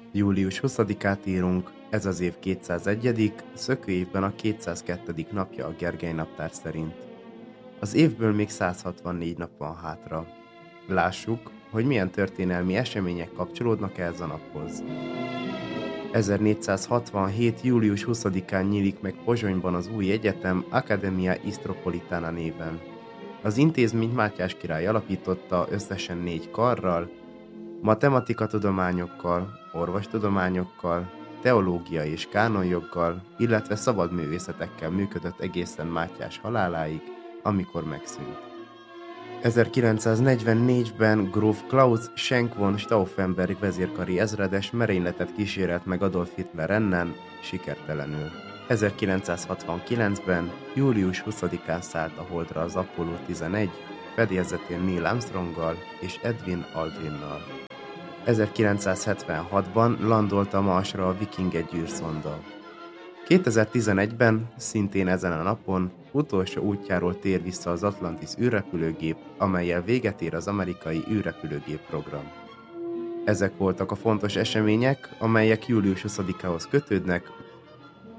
Július 20-át írunk, ez az év 201., szökőévben a 202. napja a Gergely naptár szerint. Az évből még 164 nap van hátra. Lássuk, hogy milyen történelmi események kapcsolódnak ehhez a naphoz. 1467. július 20-án nyílik meg Pozsonyban az új egyetem Academia Istropolitana néven. Az intézményt Mátyás király alapította összesen 4 karral, matematikatudományokkal, orvostudományokkal, teológia és kánonjoggal, illetve szabadművészetekkel működött egészen Mátyás haláláig, amikor megszűnt. 1944-ben gróf Klaus Schenk von Stauffenberg vezérkari ezredes merényletet kísérelt meg Adolf Hitler ellen, sikertelenül. 1969-ben, július 20-án szállt a Holdra az Apollo 11, fedélzetén Neil Armstronggal és Edwin Aldrinnal. 1976-ban landolt a Marsra a Viking 1 űrszonda. 2011-ben, szintén ezen a napon, utolsó útjáról tér vissza az Atlantis űrrepülőgép, amellyel véget ér az amerikai űrrepülőgép program. Ezek voltak a fontos események, amelyek július 20-ához kötődnek,